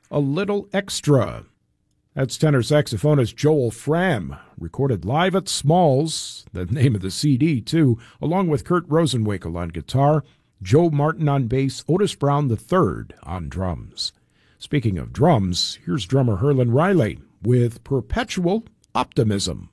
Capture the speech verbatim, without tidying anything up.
A Little Extra. That's tenor saxophonist Joel Fram, recorded live at Smalls, the name of the C D too, along with Kurt Rosenwinkel on guitar, Joe Martin on bass, Otis Brown the third on drums. Speaking of drums, here's drummer Herlin Riley with Perpetual Optimism.